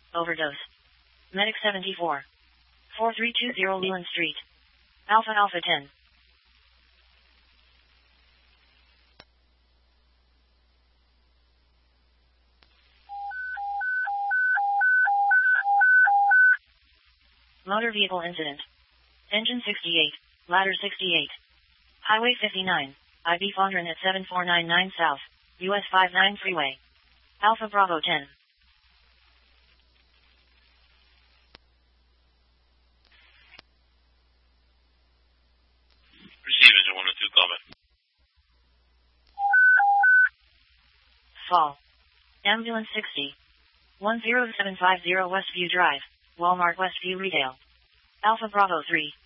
Overdose. Medic 74. 4320 Leland Street. Alpha Alpha 10. Motor vehicle incident. Engine 68, ladder 68. Highway 59, IB Fondren at 7499 South, US 59 Freeway. Alpha Bravo 10. Receive engine 102, comment. Fall. Ambulance 60. 10750 Westview Drive, Walmart Westview Retail. Alpha Bravo 3.